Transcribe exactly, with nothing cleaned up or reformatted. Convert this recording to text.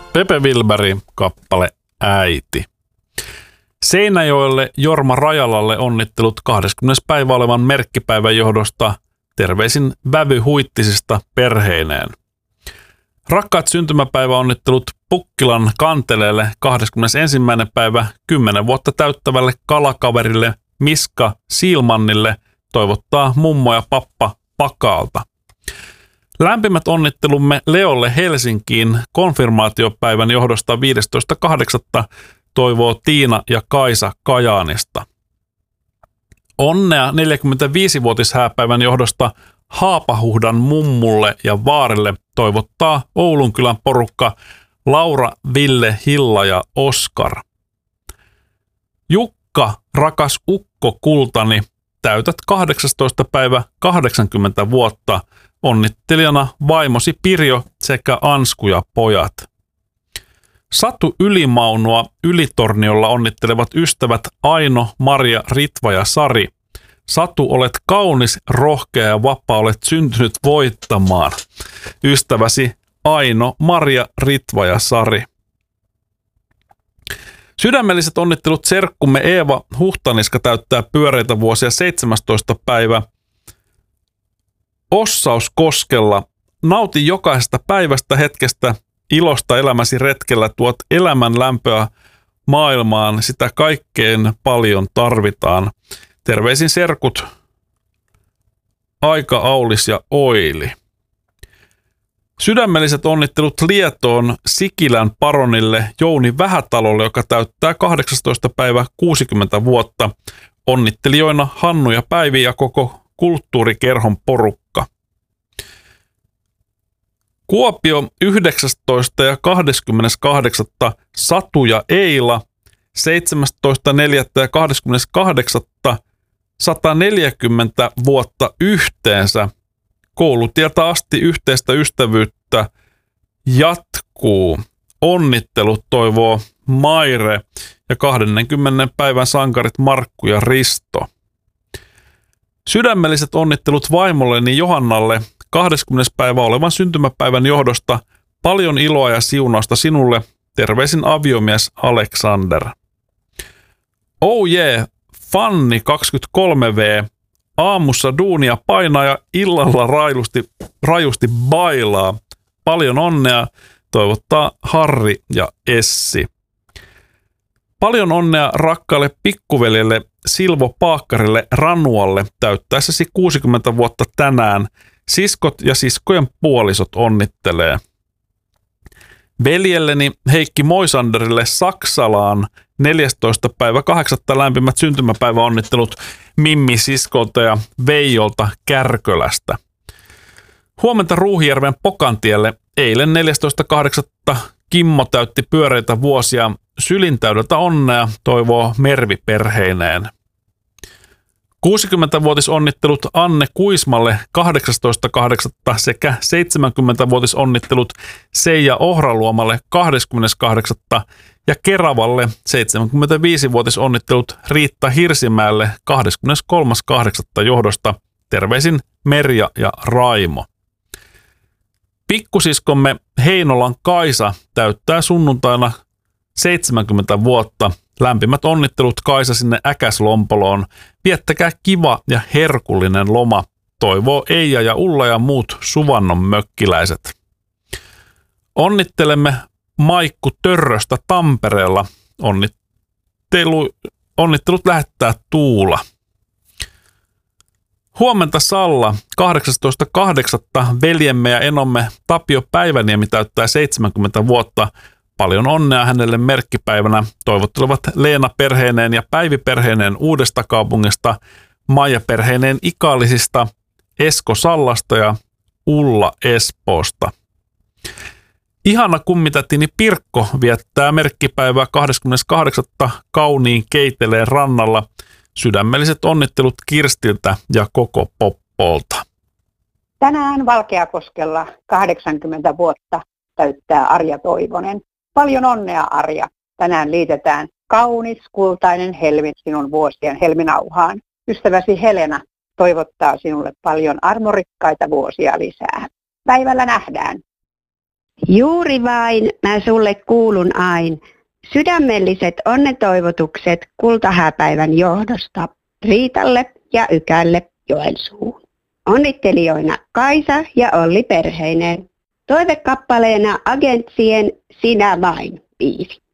Pepe Wilberg, kappale Äiti. Seinäjoelle Jorma Rajalalle onnittelut kahdeskymmenes päivä olevan merkkipäivän johdosta. Terveisin Vävy Huittisista perheineen. Rakkaat syntymäpäiväonnittelut Pukkilan Kanteleelle kahdeskymmenesensimmäinen päivä kymmenen vuotta täyttävälle kalakaverille Miska Siilmannille toivottaa mummo ja pappa Pakaalta. Lämpimät onnittelumme Leolle Helsinkiin konfirmaatiopäivän johdosta viidestoista kahdeksatta toivoo Tiina ja Kaisa Kajaanista. Onnea neljäkymmentäviisivuotishääpäivän johdosta Haapahuhdan mummulle ja vaarille toivottaa Oulunkylän porukka Laura, Ville, Hilla ja Oskar. Jukka, rakas ukko kultani, täytät kahdeksastoista päivä kahdeksankymmentä vuotta, onnittelijana vaimosi Pirjo sekä Ansku ja pojat. Satu Ylimaunua Ylitorniolla onnittelevat ystävät Aino, Maria, Ritva ja Sari. Satu, olet kaunis, rohkea ja vapaa, olet syntynyt voittamaan. Ystäväsi Aino, Maria, Ritva ja Sari. Sydämelliset onnittelut serkkumme Eeva Huhtaniska täyttää pyöreitä vuosia seitsemästoista päivä. Ossaus koskella. Nauti jokaisesta päivästä, hetkestä, ilosta elämäsi retkellä, tuot elämän lämpöä maailmaan, sitä kaikkein paljon tarvitaan. Terveisin serkut Aika, Aulis ja Oili. Sydämelliset onnittelut Lietoon Sikilän paronille Jouni Vähätalolle, joka täyttää kahdeksastoista päivä kuusikymmentä vuotta. Onnittelijoina Hannu ja Päivi ja koko kulttuurikerhon porukka. Kuopio yhdeksästoista ja kahdeskymmeneskahdeksas Satu ja Eila, seitsemästoista neljättä ja kahdeskymmeneskahdeksas sata neljäkymmentä vuotta yhteensä. Koulutieltä asti yhteistä ystävyyttä jatkuu. Onnittelut toivoo Maire ja kahdenkymmenen päivän sankarit Markku ja Risto. Sydämelliset onnittelut vaimolleni Johannalle kahdeskymmenes päivä olevan syntymäpäivän johdosta. Paljon iloa ja siunausta sinulle. Terveisin aviomies Alexander. Oh yeah, Fanni kaksikymmentäkolme vuotta. Aamussa duunia painaa ja illalla railusti, rajusti bailaa. Paljon onnea, toivottaa Harri ja Essi. Paljon onnea rakkaalle pikkuveljelle Silvo Paakkarille Ranualle täyttäessäsi kuusikymmentä vuotta tänään. Siskot ja siskojen puolisot onnittelee. Veljelleni Heikki Moisanderille Saksalaan neljästoista päivä kahdeksatta lämpimät syntymäpäiväonnittelut Mimmi siskolta ja Veijolta Kärkölästä. Huomenta Ruuhijärven Pokantielle eilen neljästoista kahdeksatta Kimmo täytti pyöreitä vuosia. Sylintäydeltä onnea toivoo Mervi perheineen. kuusikymmentävuotisonnittelut Anne Kuismalle kahdeksastoista kahdeksatta sekä seitsemänkymmentävuotisonnittelut Seija Ohraluomalle kahdeskymmeneskahdeksas ja Keravalle seitsemänkymmentäviisivuotisonnittelut Riitta Hirsimäelle kahdeskymmeneskolmas kahdeksatta johdosta. Terveisin Merja ja Raimo. Pikkusiskomme Heinolan Kaisa täyttää sunnuntaina seitsemänkymmentä vuotta. Lämpimät onnittelut Kaisa sinne Äkäslompoloon. Viettäkää kiva ja herkullinen loma. Toivoo Eija ja Ulla ja muut Suvannon mökkiläiset. Onnittelemme Maikku Törröstä Tampereella. Onnittelu, onnittelut lähettää Tuula. Huomenta Salla, kahdeksastoista kahdeksatta veljemme ja enomme Tapio Päiväniemi täyttää seitsemänkymmentä vuotta. Paljon onnea hänelle merkkipäivänä. Toivottelevat Leena perheineen ja Päivi perheineen Uudesta kaupungista, Maija perheineen Ikaalisista, Esko Sallasta ja Ulla Espoosta. Ihana kummitätini Pirkko viettää merkkipäivää kahdeskymmeneskahdeksas kauniin Keiteleen rannalla. Sydämelliset onnittelut Kirstiltä ja koko Poppolta. Tänään Valkeakoskella kahdeksankymmentä vuotta täyttää Arja Toivonen. Paljon onnea, Arja. Tänään liitetään kaunis, kultainen helmi sinun vuosien helminauhaan. Ystäväsi Helena toivottaa sinulle paljon armorikkaita vuosia lisää. Päivällä nähdään. Juuri vain, mä sulle kuulun ain. Sydämelliset onnetoivotukset kultahääpäivän johdosta Riitalle ja Ykälle Joensuuhun. Onnittelijoina Kaisa ja Olli perheineen. Toivekappaleena Agentsien Sinä vain biisi.